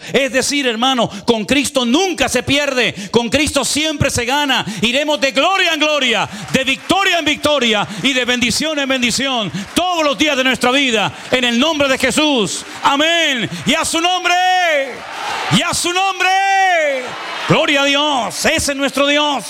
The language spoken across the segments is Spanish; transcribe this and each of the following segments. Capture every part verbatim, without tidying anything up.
Es decir, hermano, con Cristo nunca se pierde, con Cristo siempre se gana. Iremos de gloria en gloria, de victoria en victoria y de bendición en bendición todos los días de nuestra vida, en el nombre de Jesús. Amén. Y a su nombre, y a su nombre. Gloria a Dios. Ese es nuestro Dios.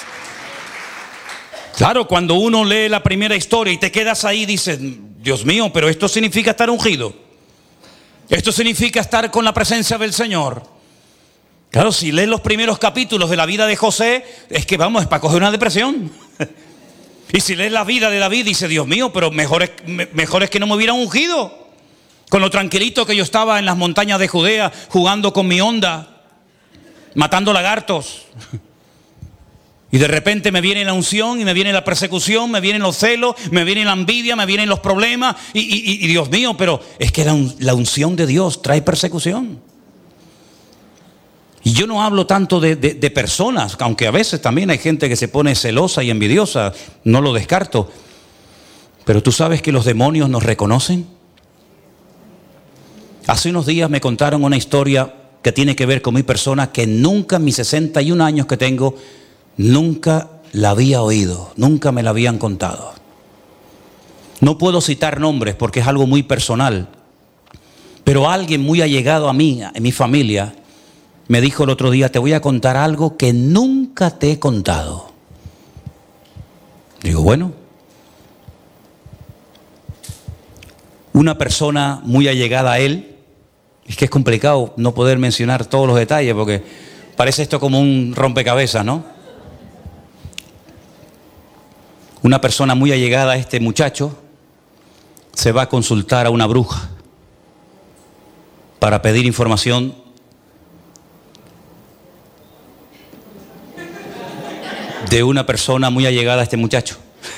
Claro, cuando uno lee la primera historia y te quedas ahí, dices, Dios mío, pero esto significa estar ungido. Esto significa estar con la presencia del Señor. Claro, si lees los primeros capítulos de la vida de José, es que vamos, es para coger una depresión. Y si lees la vida de David, dice, Dios mío, pero mejor es, mejor es que no me hubieran ungido. Con lo tranquilito que yo estaba en las montañas de Judea, jugando con mi onda, matando lagartos. Y de repente me viene la unción y me viene la persecución, me vienen los celos, me viene la envidia, me vienen los problemas. Y, y, y Dios mío, pero es que la, la unción de Dios trae persecución. Y yo no hablo tanto de, de, de personas, aunque a veces también hay gente que se pone celosa y envidiosa, no lo descarto. Pero tú sabes que los demonios nos reconocen. Hace unos días me contaron una historia que tiene que ver con mi persona, que nunca en mis sesenta y un años que tengo, nunca la había oído, nunca me la habían contado. No puedo citar nombres porque es algo muy personal, pero alguien muy allegado a mí, en mi familia, me dijo el otro día, te voy a contar algo que nunca te he contado. Digo, bueno. Una persona muy allegada a él, es que es complicado no poder mencionar todos los detalles porque parece esto como un rompecabezas, ¿no? Una persona muy allegada a este muchacho se va a consultar a una bruja para pedir información de una persona muy allegada a este muchacho.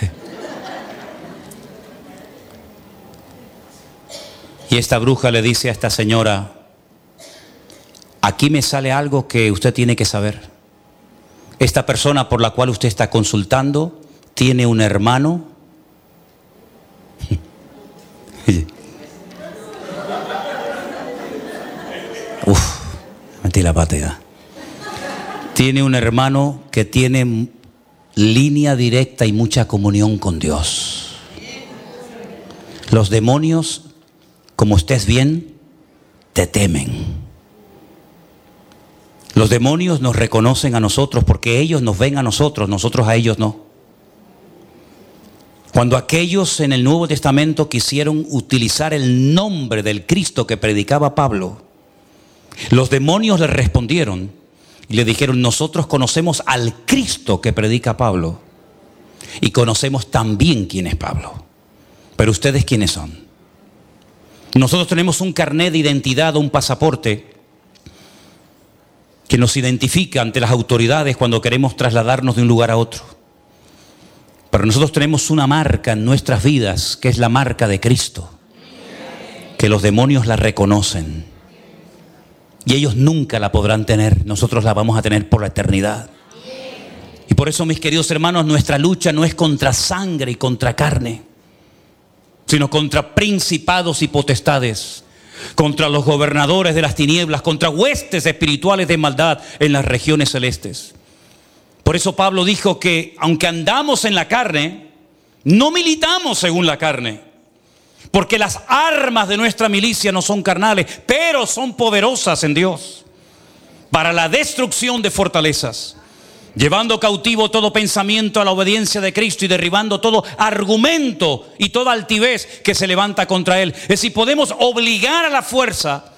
Y esta bruja le dice a esta señora, aquí me sale algo que usted tiene que saber. Esta persona por la cual usted está consultando tiene un hermano. Uf, metí la pata ya. Tiene un hermano que tiene línea directa y mucha comunión con Dios. Los demonios, como estés bien, te temen. Los demonios nos reconocen a nosotros porque ellos nos ven a nosotros, nosotros a ellos no. Cuando aquellos en el Nuevo Testamento quisieron utilizar el nombre del Cristo que predicaba Pablo, los demonios le respondieron y le dijeron, nosotros conocemos al Cristo que predica Pablo y conocemos también quién es Pablo. Pero ustedes, ¿quiénes son? Nosotros tenemos un carnet de identidad, un pasaporte que nos identifica ante las autoridades cuando queremos trasladarnos de un lugar a otro. Pero nosotros tenemos una marca en nuestras vidas, que es la marca de Cristo, que los demonios la reconocen. Y ellos nunca la podrán tener, nosotros la vamos a tener por la eternidad. Y por eso, mis queridos hermanos, nuestra lucha no es contra sangre y contra carne, sino contra principados y potestades, contra los gobernadores de las tinieblas, contra huestes espirituales de maldad en las regiones celestes. Por eso Pablo dijo que aunque andamos en la carne, no militamos según la carne, porque las armas de nuestra milicia no son carnales, pero son poderosas en Dios para la destrucción de fortalezas, llevando cautivo todo pensamiento a la obediencia de Cristo y derribando todo argumento y toda altivez que se levanta contra Él. Es decir, podemos obligar a la fuerza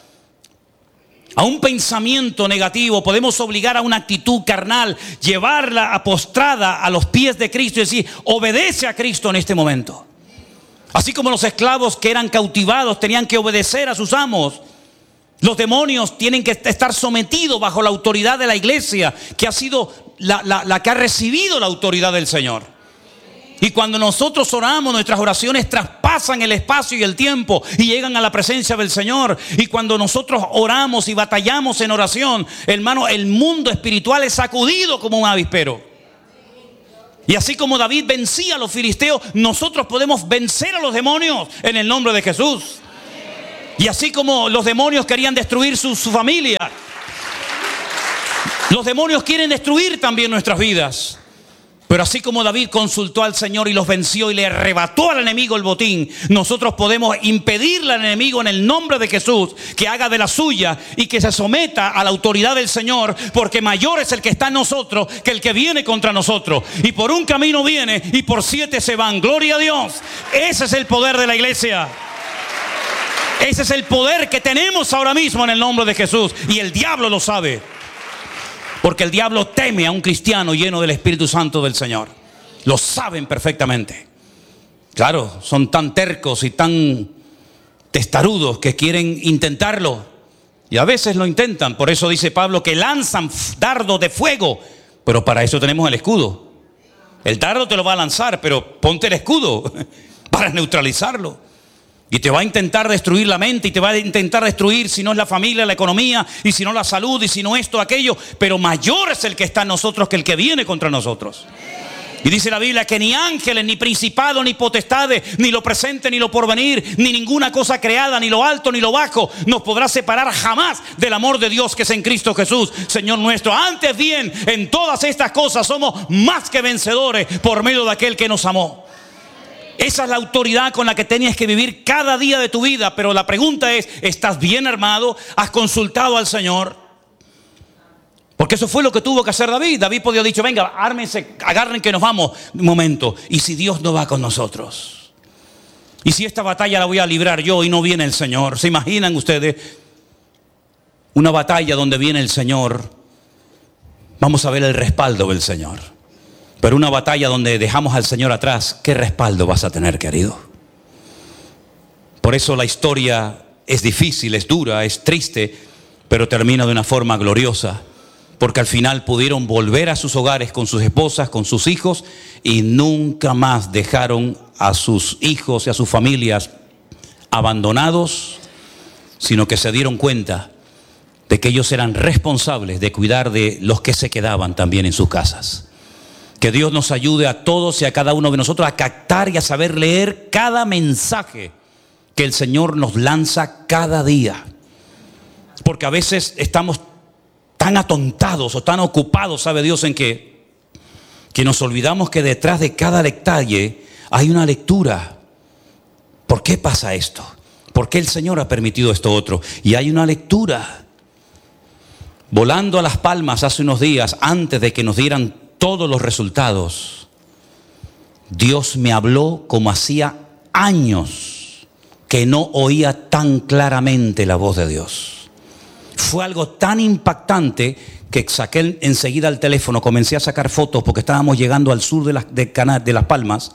a un pensamiento negativo, podemos obligar a una actitud carnal, llevarla a postrada a los pies de Cristo y decir, obedece a Cristo en este momento. Así como los esclavos que eran cautivados tenían que obedecer a sus amos, los demonios tienen que estar sometidos bajo la autoridad de la iglesia, que ha sido la, la, la que ha recibido la autoridad del Señor. Y cuando nosotros oramos, nuestras oraciones traspasan el espacio y el tiempo y llegan a la presencia del Señor. Y cuando nosotros oramos y batallamos en oración, hermano, el mundo espiritual es sacudido como un avispero. Y así como David vencía a los filisteos, nosotros podemos vencer a los demonios en el nombre de Jesús. Y así como los demonios querían destruir su, su familia, los demonios quieren destruir también nuestras vidas. Pero así como David consultó al Señor y los venció y le arrebató al enemigo el botín, nosotros podemos impedirle al enemigo en el nombre de Jesús que haga de la suya y que se someta a la autoridad del Señor, porque mayor es el que está en nosotros que el que viene contra nosotros. Y por un camino viene y por siete se van. Gloria a Dios. Ese es el poder de la iglesia. Ese es el poder que tenemos ahora mismo en el nombre de Jesús. Y el diablo lo sabe. Porque el diablo teme a un cristiano lleno del Espíritu Santo del Señor. Lo saben perfectamente. Claro, son tan tercos y tan testarudos que quieren intentarlo. Y a veces lo intentan. Por eso dice Pablo que lanzan dardos de fuego. Pero para eso tenemos el escudo. El dardo te lo va a lanzar, pero ponte el escudo para neutralizarlo. Y te va a intentar destruir la mente y te va a intentar destruir, si no es la familia, la economía, y si no la salud, y si no esto, aquello. Pero mayor es el que está en nosotros que el que viene contra nosotros. Y dice la Biblia que ni ángeles, ni principados, ni potestades, ni lo presente, ni lo porvenir, ni ninguna cosa creada, ni lo alto, ni lo bajo, nos podrá separar jamás del amor de Dios que es en Cristo Jesús, Señor nuestro. Antes bien, en todas estas cosas somos más que vencedores por medio de aquel que nos amó. Esa es la autoridad con la que tenías que vivir cada día de tu vida. Pero la pregunta es, ¿estás bien armado? ¿Has consultado al Señor? Porque eso fue lo que tuvo que hacer David. David podía haber dicho, venga, ármense, agarren que nos vamos. Un momento. ¿Y si Dios no va con nosotros? ¿Y si esta batalla la voy a librar yo y no viene el Señor? ¿Se imaginan ustedes una batalla donde viene el Señor? Vamos a ver el respaldo del Señor. Pero una batalla donde dejamos al Señor atrás, ¿qué respaldo vas a tener, querido? Por eso la historia es difícil, es dura, es triste, pero termina de una forma gloriosa. Porque al final pudieron volver a sus hogares con sus esposas, con sus hijos, y nunca más dejaron a sus hijos y a sus familias abandonados, sino que se dieron cuenta de que ellos eran responsables de cuidar de los que se quedaban también en sus casas. Que Dios nos ayude a todos y a cada uno de nosotros a captar y a saber leer cada mensaje que el Señor nos lanza cada día. Porque a veces estamos tan atontados o tan ocupados, sabe Dios, en que, que nos olvidamos que detrás de cada detalle hay una lectura. ¿Por qué pasa esto? ¿Por qué el Señor ha permitido esto otro? Y hay una lectura. Volando a Las Palmas hace unos días, antes de que nos dieran todos los resultados, Dios me habló como hacía años que no oía tan claramente la voz de Dios. Fue algo tan impactante que saqué enseguida el teléfono, comencé a sacar fotos porque estábamos llegando al sur de, la, de, Cana, de Las Palmas,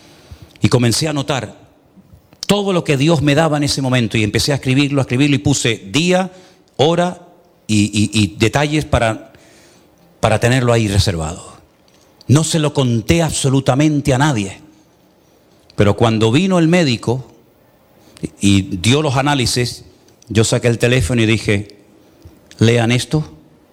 y comencé a anotar todo lo que Dios me daba en ese momento y empecé a escribirlo, a escribirlo y puse día, hora y, y, y detalles para, para tenerlo ahí reservado. No se lo conté absolutamente a nadie. Pero cuando vino el médico y dio los análisis, yo saqué el teléfono y dije, lean esto.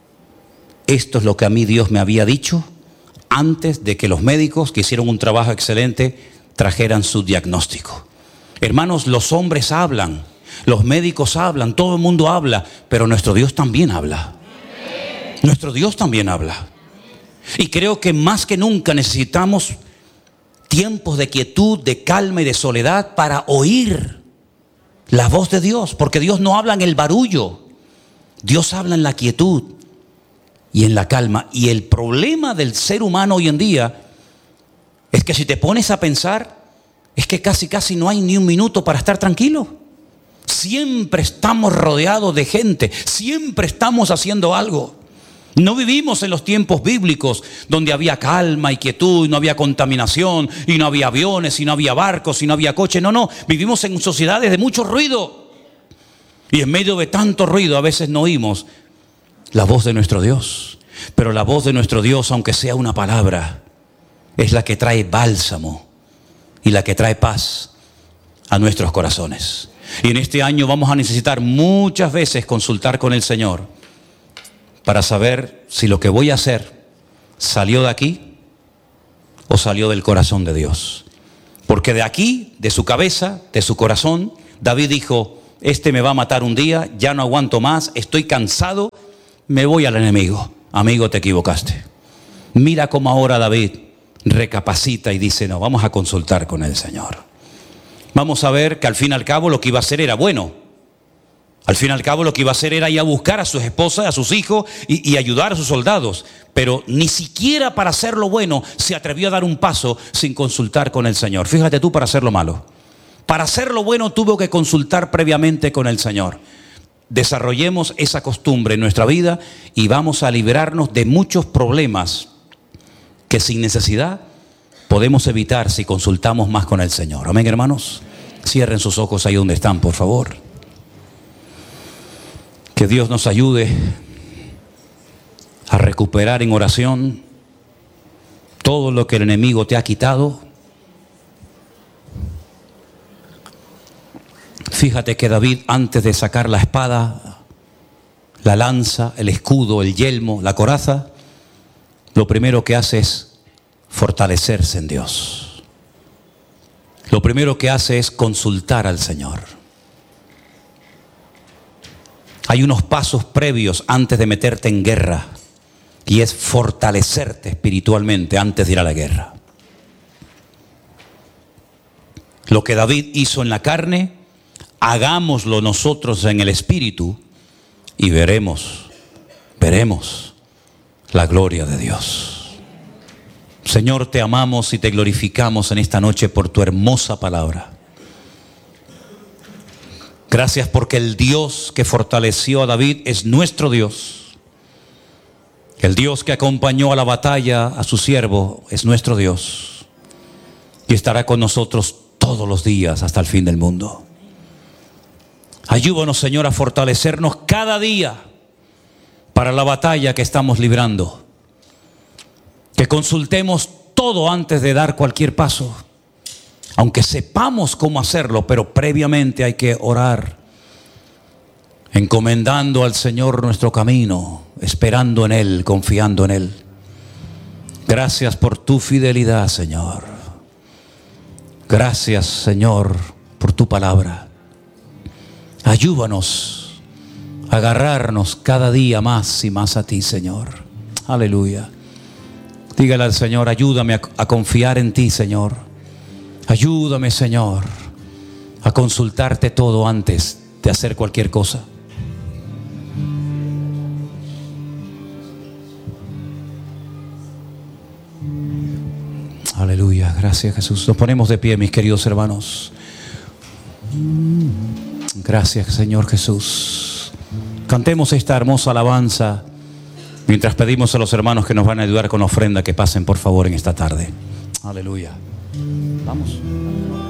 Esto es lo que a mí Dios me había dicho antes de que los médicos, que hicieron un trabajo excelente, trajeran su diagnóstico. Hermanos, los hombres hablan, los médicos hablan, todo el mundo habla, pero nuestro Dios también habla. Nuestro Dios también habla. Y creo que más que nunca necesitamos tiempos de quietud, de calma y de soledad para oír la voz de Dios. Porque Dios no habla en el barullo. Dios habla en la quietud y en la calma. Y el problema del ser humano hoy en día es que si te pones a pensar, es que casi casi no hay ni un minuto para estar tranquilo. Siempre estamos rodeados de gente. Siempre estamos haciendo algo. No vivimos en los tiempos bíblicos donde había calma y quietud, y no había contaminación, y no había aviones, y no había barcos, y no había coches. No, no, vivimos en sociedades de mucho ruido. Y en medio de tanto ruido a veces no oímos la voz de nuestro Dios. Pero la voz de nuestro Dios, aunque sea una palabra, es la que trae bálsamo y la que trae paz a nuestros corazones. Y en este año vamos a necesitar muchas veces consultar con el Señor para saber si lo que voy a hacer salió de aquí o salió del corazón de Dios. Porque de aquí, de su cabeza, de su corazón, David dijo, este me va a matar un día, ya no aguanto más, estoy cansado, me voy al enemigo. Amigo, te equivocaste. Mira cómo ahora David recapacita y dice, no, vamos a consultar con el Señor. Vamos a ver que al fin y al cabo lo que iba a hacer era bueno. Al fin y al cabo lo que iba a hacer era ir a buscar a sus esposas, a sus hijos y, y ayudar a sus soldados. Pero ni siquiera para hacer lo bueno se atrevió a dar un paso sin consultar con el Señor. Fíjate tú, para hacer lo malo. Para hacer lo bueno tuvo que consultar previamente con el Señor. Desarrollemos esa costumbre en nuestra vida y vamos a librarnos de muchos problemas que sin necesidad podemos evitar si consultamos más con el Señor. Amén, hermanos. Cierren sus ojos ahí donde están, por favor. Que Dios nos ayude a recuperar en oración todo lo que el enemigo te ha quitado. Fíjate que David, antes de sacar la espada, la lanza, el escudo, el yelmo, la coraza, lo primero que hace es fortalecerse en Dios. Lo primero que hace es consultar al Señor. Hay unos pasos previos antes de meterte en guerra, y es fortalecerte espiritualmente antes de ir a la guerra. Lo que David hizo en la carne, hagámoslo nosotros en el espíritu y veremos, veremos la gloria de Dios. Señor, te amamos y te glorificamos en esta noche por tu hermosa palabra. Gracias porque el Dios que fortaleció a David es nuestro Dios. El Dios que acompañó a la batalla a su siervo es nuestro Dios. Y estará con nosotros todos los días hasta el fin del mundo. Ayúdanos, Señor, a fortalecernos cada día para la batalla que estamos librando. Que consultemos todo antes de dar cualquier paso. Aunque sepamos cómo hacerlo, pero previamente hay que orar, encomendando al Señor nuestro camino, esperando en Él, confiando en Él. Gracias por tu fidelidad, Señor. Gracias, Señor, por tu palabra. Ayúdanos a agarrarnos cada día más y más a ti, Señor. Aleluya. Dígale al Señor, ayúdame a, a confiar en ti, Señor. Ayúdame, Señor, a consultarte todo antes de hacer cualquier cosa. Aleluya, gracias, Jesús. Nos ponemos de pie, mis queridos hermanos. Gracias, Señor Jesús. Cantemos esta hermosa alabanza mientras pedimos a los hermanos que nos van a ayudar con ofrenda que pasen por favor en esta tarde. Aleluya. Vamos.